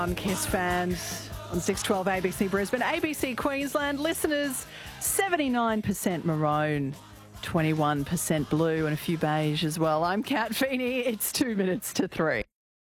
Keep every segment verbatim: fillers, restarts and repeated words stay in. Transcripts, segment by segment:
On Kiss fans on six twelve A B C Brisbane. A B C Queensland listeners, seventy-nine percent maroon, twenty-one percent blue and a few beige as well. I'm Kat Feeney. It's two minutes to three.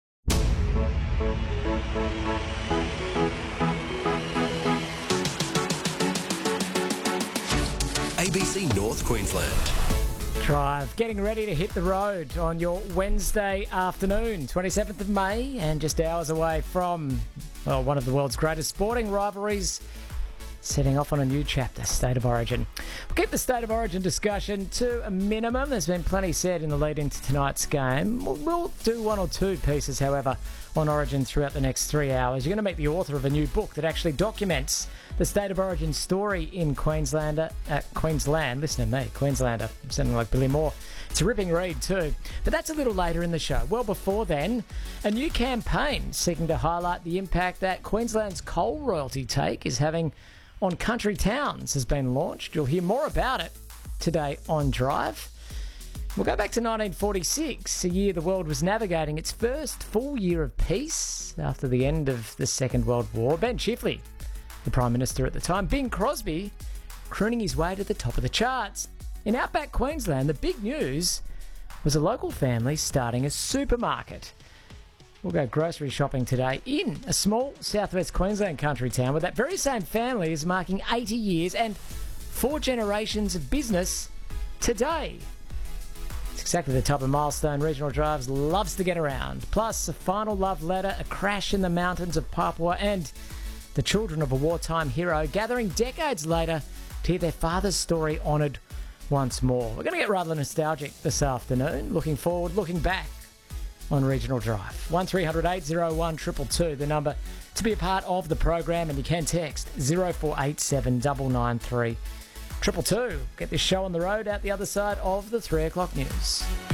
A B C North Queensland. Drive, getting ready to hit the road on your Wednesday afternoon, twenty-seventh of May, and just hours away from, well, one of the world's greatest sporting rivalries, setting off on a new chapter, State of Origin. We'll keep the State of Origin discussion to a minimum. There's been plenty said in the lead into tonight's game. We'll, we'll do one or two pieces, however, on Origin throughout the next three hours. You're going to meet the author of a new book that actually documents the State of Origin story in Queenslander, uh, Queensland. Listen to me, Queenslander. I'm sounding like Billy Moore. It's a ripping read too. But that's a little later in the show. Well, before then, a new campaign seeking to highlight the impact that Queensland's coal royalty take is having on country towns has been launched. You'll hear more about it today on Drive. We'll go back to nineteen forty-six, a year the world was navigating its first full year of peace after the end of the Second World War. Ben Chifley, the Prime Minister at the time, Bing Crosby, crooning his way to the top of the charts. In outback Queensland, the big news was a local family starting a supermarket. We'll go grocery shopping today in a small southwest Queensland country town where that very same family is marking eighty years and four generations of business today. It's exactly the type of milestone Regional Drives loves to get around. Plus, a final love letter, a crash in the mountains of Papua, and the children of a wartime hero gathering decades later to hear their father's story honoured once more. We're going to get rather nostalgic this afternoon. Looking forward, looking back on Regional Drive. one three hundred eight oh one two two two, the number to be a part of the program, and you can text zero four eight seven nine nine three two two two. Get this show on the road out the other side of the three o'clock news.